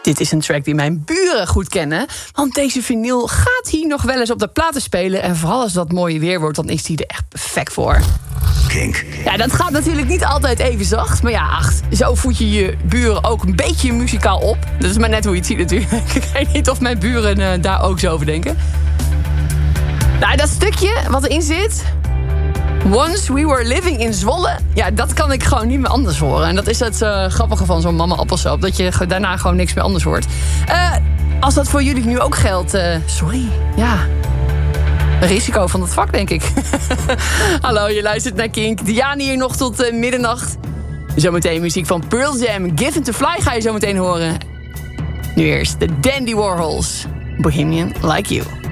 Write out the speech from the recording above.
Dit is een track die mijn buren goed kennen. Want deze vinyl gaat hier nog wel eens op de platen spelen. En vooral als dat mooie weer wordt, dan is die er echt perfect voor. Kink. Ja, dat gaat natuurlijk niet altijd even zacht. Maar ja, zo voed je je buren ook een beetje muzikaal op. Dat is maar net hoe je het ziet natuurlijk. Ik weet niet of mijn buren daar ook zo over denken. Nou, dat stukje wat erin zit... Once we were living in Zwolle. Ja, dat kan ik gewoon niet meer anders horen. En dat is het grappige van zo'n mama appelsap. Dat je daarna gewoon niks meer anders hoort. Als dat voor jullie nu ook geldt... sorry, ja... risico van het vak, denk ik. Hallo, je luistert naar Kink. Diane hier nog tot middernacht. Zometeen muziek van Pearl Jam. Given to Fly ga je zo meteen horen. Nu eerst de Dandy Warhols. Bohemian Like You.